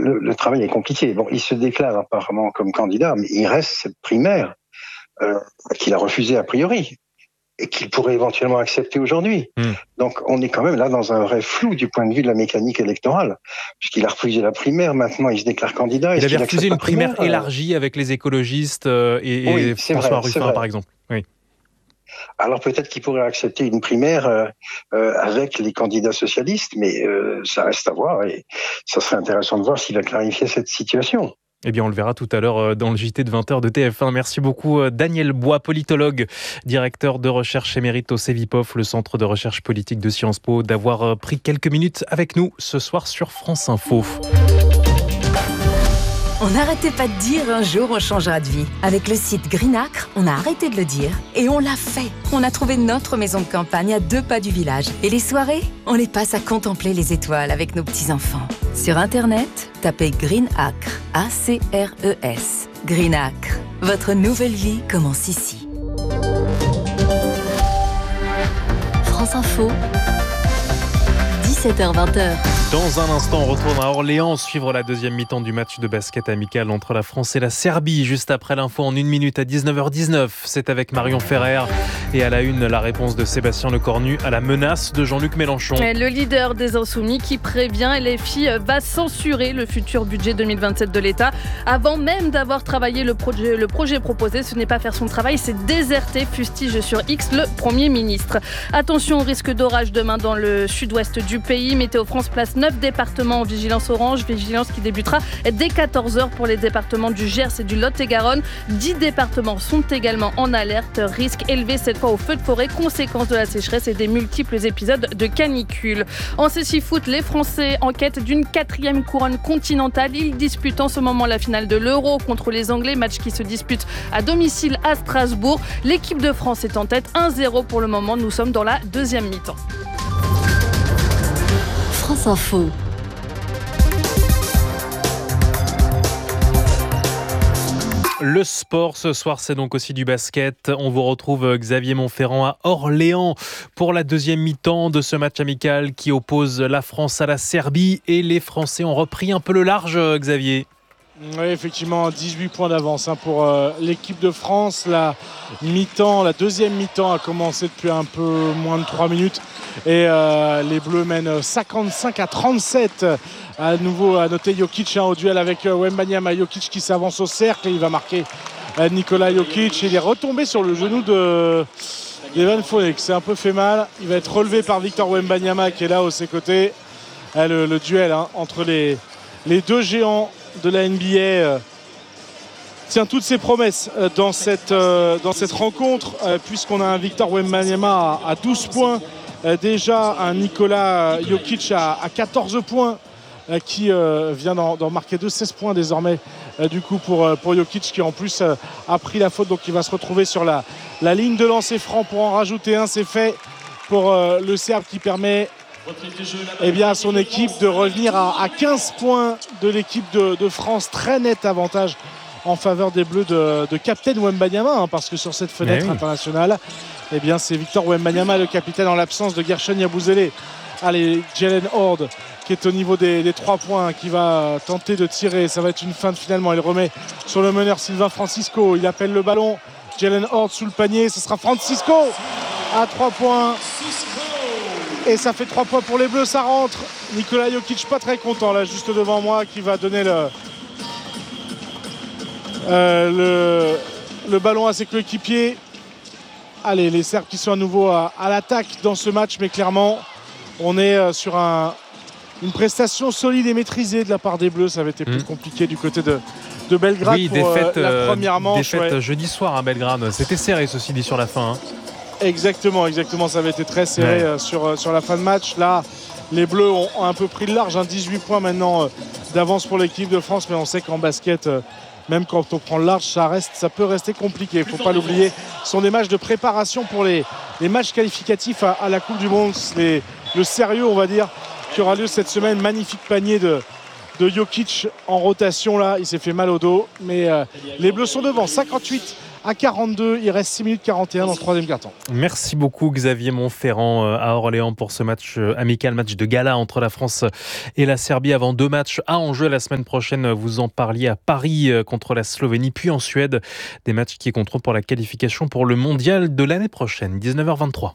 le travail est compliqué. Bon, il se déclare apparemment comme candidat, mais il reste cette primaire qu'il a refusée a priori et qu'il pourrait éventuellement accepter aujourd'hui. Donc on est quand même là dans un vrai flou du point de vue de la mécanique électorale, puisqu'il a refusé la primaire, maintenant il se déclare candidat. Il avait refusé une primaire élargie avec les écologistes et François Ruffin, par exemple. Oui. Alors peut-être qu'il pourrait accepter une primaire avec les candidats socialistes, mais ça reste à voir et ça serait intéressant de voir s'il va clarifier cette situation. Eh bien, on le verra tout à l'heure dans le JT de 20h de TF1. Merci beaucoup Daniel Bois, politologue, directeur de recherche émérite au CEVIPOF, le centre de recherche politique de Sciences Po, d'avoir pris quelques minutes avec nous ce soir sur France Info. On n'arrêtait pas de dire un jour on changera de vie. Avec le site Greenacre, on a arrêté de le dire et on l'a fait. On a trouvé notre maison de campagne à 2 pas du village. Et les soirées, on les passe à contempler les étoiles avec nos petits-enfants. Sur Internet, tapez Greenacre, A-C-R-E-S. Greenacre, votre nouvelle vie commence ici. France Info, 17h-20h. Dans un instant, on retourne à Orléans suivre la deuxième mi-temps du match de basket amical entre la France et la Serbie. Juste après l'info en 1 minute à 19h19. C'est avec Marion Ferrer. Et à la une, la réponse de Sébastien Lecornu à la menace de Jean-Luc Mélenchon. Le leader des Insoumis qui prévient LFI va censurer le futur budget 2027 de l'État. Avant même d'avoir travaillé le projet proposé, ce n'est pas faire son travail, c'est déserter, fustige sur X le Premier ministre. Attention au risque d'orage demain dans le sud-ouest du pays. Météo France place 9 départements en vigilance orange, vigilance qui débutera dès 14h pour les départements du Gers et du Lot-et-Garonne. 10 départements sont également en alerte, risque élevé cette fois au feu de forêt, conséquence de la sécheresse et des multiples épisodes de canicule. En cécifoot, les Français en quête d'une 4e couronne continentale. Ils disputent en ce moment la finale de l'Euro contre les Anglais, match qui se dispute à domicile à Strasbourg. L'équipe de France est en tête, 1-0 pour le moment. Nous sommes dans la deuxième mi-temps. France Info. Le sport ce soir, c'est donc aussi du basket. On vous retrouve Xavier Montferrand à Orléans pour la deuxième mi-temps de ce match amical qui oppose la France à la Serbie. Et les Français ont repris un peu le large, Xavier. Oui, effectivement, 18 points d'avance pour l'équipe de France. La deuxième mi-temps a commencé depuis un peu moins de 3 minutes. Et les Bleus mènent 55-37. À nouveau, à noter Jokic au duel avec Wembanyama. Jokic qui s'avance au cercle et il va marquer Nikola Jokic. Il est retombé sur le genou d'Evan Fournier, qui s'est un peu fait mal. Il va être relevé par Victor Wembanyama qui est là, à ses côtés. Le duel entre les deux géants de la NBA tient toutes ses promesses dans cette rencontre, puisqu'on a un Victor Wembanyama à 12 points, déjà un Nikola Jokic à 14 points, qui vient d'en marquer 16 points désormais du coup pour Jokic, qui en plus a pris la faute, donc il va se retrouver sur la ligne de lancer franc pour en rajouter un. C'est fait pour le Serbe, qui permet à son équipe de revenir à 15 points de l'équipe de France. Très net avantage en faveur des Bleus de Captain Wembanyama, parce que sur cette fenêtre internationale, c'est Victor Wembanyama le capitaine en l'absence de Gershon Yabusele. Allez, Jalen Horde qui est au niveau des 3 points, qui va tenter de tirer. Ça va être une feinte finalement. Il remet sur le meneur Sylvain Francisco. Il appelle le ballon. Jalen Horde sous le panier. Ce sera Francisco à 3 points. Et ça fait 3 points pour les Bleus, ça rentre. Nikola Jokic pas très content là, juste devant moi, qui va donner le ballon à ses coéquipiers. Allez, les Serbes qui sont à nouveau à l'attaque dans ce match, mais clairement on est sur une prestation solide et maîtrisée de la part des Bleus. Ça avait été plus compliqué du côté de Belgrade. Oui, pour la première manche. Défaite jeudi soir à Belgrade. C'était serré, ceci dit, sur la fin. Exactement, ça avait été très serré sur la fin de match. Là, les Bleus ont un peu pris le large, 18 points maintenant d'avance pour l'équipe de France, mais on sait qu'en basket, même quand on prend le large, ça peut rester compliqué. Il ne faut pas l'oublier. Ce sont des matchs de préparation pour les matchs qualificatifs à la Coupe du Monde. Le sérieux, on va dire, qui aura lieu cette semaine. Magnifique panier de Jokic en rotation là. Il s'est fait mal au dos, mais les Bleus sont devant, 58 à 42. Il reste 6 minutes 41 dans le troisième quart-temps. Merci beaucoup Xavier Montferrand à Orléans pour ce match amical, match de gala entre la France et la Serbie avant 2 matchs à enjeu la semaine prochaine. Vous en parliez à Paris contre la Slovénie puis en Suède. Des matchs qui compteront pour la qualification pour le mondial de l'année prochaine, 19h23.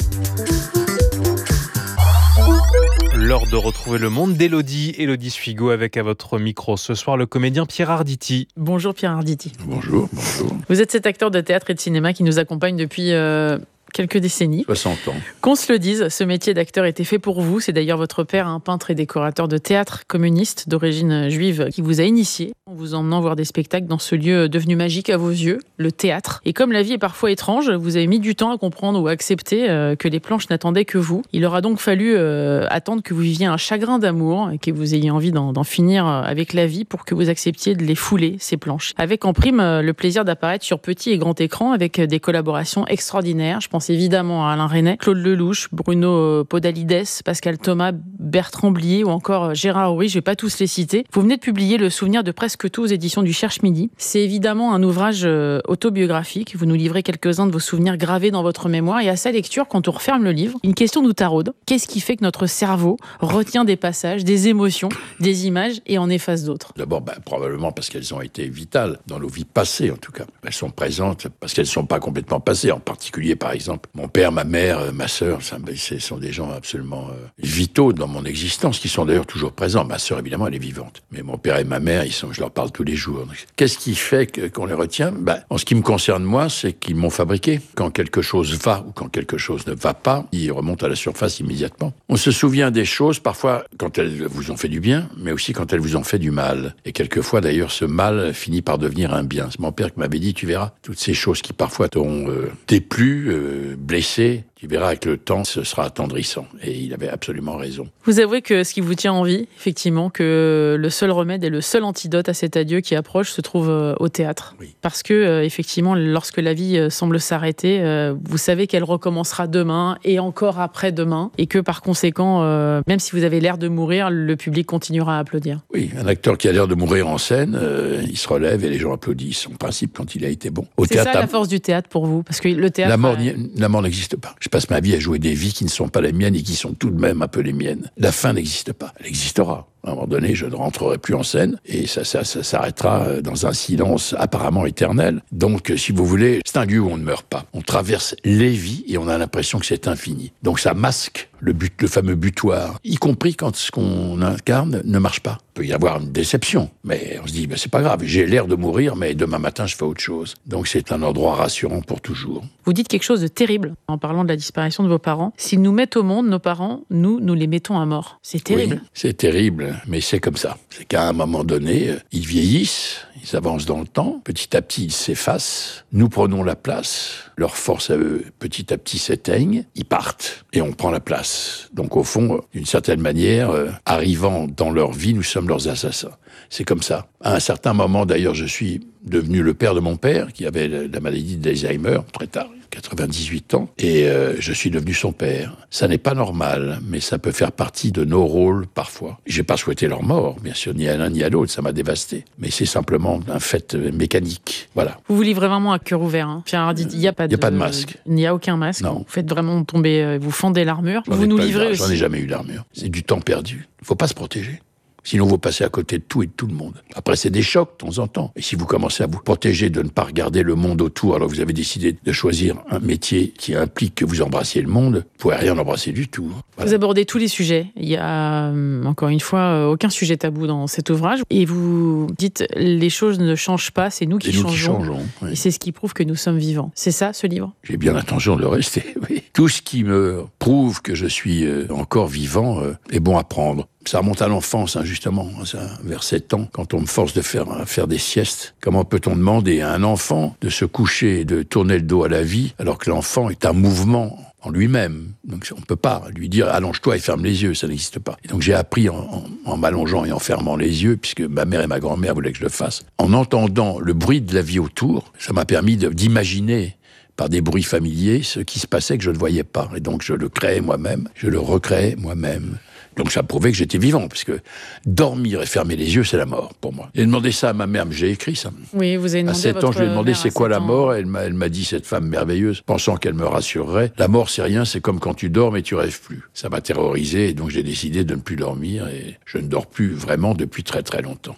L'heure de retrouver le monde d'Élodie. Élodie Sfigo avec à votre micro ce soir le comédien Pierre Arditi. Bonjour Pierre Arditi. Bonjour. Vous êtes cet acteur de théâtre et de cinéma qui nous accompagne depuis quelques décennies. 60 ans. Qu'on se le dise, ce métier d'acteur était fait pour vous. C'est d'ailleurs votre père, un peintre et décorateur de théâtre communiste d'origine juive, qui vous a initié en vous emmenant voir des spectacles dans ce lieu devenu magique à vos yeux, le théâtre. Et comme la vie est parfois étrange, vous avez mis du temps à comprendre ou à accepter que les planches n'attendaient que vous. Il aura donc fallu attendre que vous viviez un chagrin d'amour et que vous ayez envie d'en finir avec la vie pour que vous acceptiez de les fouler, ces planches. Avec en prime le plaisir d'apparaître sur petit et grand écran avec des collaborations extraordinaires. Je pense évidemment à Alain Resnais, Claude Lelouch, Bruno Podalides, Pascal Thomas, Bertrand Blier ou encore Gérard Houry. Je ne vais pas tous les citer. Vous venez de publier Le souvenir de presque tout aux éditions du Cherche-Midi. C'est évidemment un ouvrage autobiographique. Vous nous livrez quelques-uns de vos souvenirs gravés dans votre mémoire et à sa lecture, quand on referme le livre, une question nous taraude. Qu'est-ce qui fait que notre cerveau retient des passages, des émotions, des images et en efface d'autres ? D'abord, probablement parce qu'elles ont été vitales dans nos vies passées en tout cas. Elles sont présentes parce qu'elles ne sont pas complètement passées. En particulier, par exemple, mon père, ma mère, ma sœur, ce sont des gens absolument vitaux dans mon existence, qui sont d'ailleurs toujours présents. Ma sœur, évidemment, elle est vivante. Mais mon père et ma mère, je leur parle tous les jours. Donc, qu'est-ce qui fait qu'on les retient ? En ce qui me concerne, moi, c'est qu'ils m'ont fabriqué. Quand quelque chose va ou quand quelque chose ne va pas, ils remontent à la surface immédiatement. On se souvient des choses, parfois, quand elles vous ont fait du bien, mais aussi quand elles vous ont fait du mal. Et quelquefois, d'ailleurs, ce mal finit par devenir un bien. C'est mon père qui m'avait dit, tu verras, toutes ces choses qui parfois t'ont déplu, blessé, tu verras avec le temps, ce sera attendrissant. Et il avait absolument raison. Vous avouez que ce qui vous tient en vie, effectivement, que le seul remède et le seul antidote à cet adieu qui approche se trouve au théâtre. Oui. Parce que, effectivement, lorsque la vie semble s'arrêter, vous savez qu'elle recommencera demain et encore après-demain. Et que par conséquent, même si vous avez l'air de mourir, le public continuera à applaudir. Oui, un acteur qui a l'air de mourir en scène, il se relève et les gens applaudissent. En principe, quand il a été bon. C'est ça la force du théâtre pour vous ? Parce que le théâtre... La mort n'existe pas. Je passe ma vie à jouer des vies qui ne sont pas les miennes et qui sont tout de même un peu les miennes. La fin n'existe pas. Elle existera. À un moment donné, je ne rentrerai plus en scène et ça s'arrêtera dans un silence apparemment éternel. Donc, si vous voulez, c'est un lieu où on ne meurt pas. On traverse les vies et on a l'impression que c'est infini. Donc, ça masque le fameux butoir, y compris quand ce qu'on incarne ne marche pas. Il peut y avoir une déception, mais on se dit, c'est pas grave, j'ai l'air de mourir, mais demain matin, je fais autre chose. Donc, c'est un endroit rassurant pour toujours. Vous dites quelque chose de terrible en parlant de la disparition de vos parents. S'ils nous mettent au monde, nos parents, nous les mettons à mort. C'est terrible. Oui, c'est terrible, mais c'est comme ça. C'est qu'à un moment donné, ils vieillissent, ils avancent dans le temps, petit à petit, ils s'effacent, nous prenons la place, leurs forces à eux, petit à petit, s'éteignent, ils partent, et on prend la place. Donc au fond, d'une certaine manière, arrivant dans leur vie, nous sommes leurs assassins. C'est comme ça. À un certain moment, d'ailleurs, je suis devenu le père de mon père, qui avait la maladie d'Alzheimer, très tard, 98 ans, et je suis devenu son père. Ça n'est pas normal, mais ça peut faire partie de nos rôles parfois. J'ai pas souhaité leur mort, bien sûr, ni à l'un ni à l'autre, ça m'a dévasté. Mais c'est simplement un fait mécanique, voilà. Vous vous livrez vraiment à cœur ouvert, hein. Pierre Arditi, il n'y a pas de masque. Il n'y a aucun masque. Non. Vous faites vraiment tomber, vous fendez l'armure. Vous nous livrez aussi. J'en ai jamais eu d'armure. C'est du temps perdu. Il faut pas se protéger. Sinon, vous passez à côté de tout et de tout le monde. Après, c'est des chocs de temps en temps. Et si vous commencez à vous protéger de ne pas regarder le monde autour, alors que vous avez décidé de choisir un métier qui implique que vous embrassiez le monde, vous ne pouvez rien embrasser du tout. Voilà. Vous abordez tous les sujets. Il y a, encore une fois, aucun sujet tabou dans cet ouvrage. Et vous dites, les choses ne changent pas, c'est nous qui changeons. Oui. Et c'est ce qui prouve que nous sommes vivants. C'est ça, ce livre ? J'ai bien l'intention de le rester, oui. Tout ce qui me prouve que je suis encore vivant est bon à prendre. Ça remonte à l'enfance, justement, vers 7 ans, quand on me force de faire des siestes. Comment peut-on demander à un enfant de se coucher et de tourner le dos à la vie, alors que l'enfant est un mouvement en lui-même. Donc on ne peut pas lui dire « allonge-toi et ferme les yeux », ça n'existe pas. Et donc j'ai appris en m'allongeant et en fermant les yeux, puisque ma mère et ma grand-mère voulaient que je le fasse. En entendant le bruit de la vie autour, ça m'a permis d'imaginer par des bruits familiers ce qui se passait que je ne voyais pas. Et donc je le créais moi-même, je le recréais moi-même. Donc ça prouvait que j'étais vivant, puisque dormir et fermer les yeux, c'est la mort pour moi. J'ai demandé ça à ma mère, mais j'ai écrit ça. Oui, vous avez demandé à 7 ans, je lui ai demandé c'est quoi la mort. Elle m'a dit, cette femme merveilleuse, pensant qu'elle me rassurerait, la mort c'est rien, c'est comme quand tu dors mais tu rêves plus. Ça m'a terrorisé, et donc j'ai décidé de ne plus dormir, et je ne dors plus vraiment depuis très très longtemps.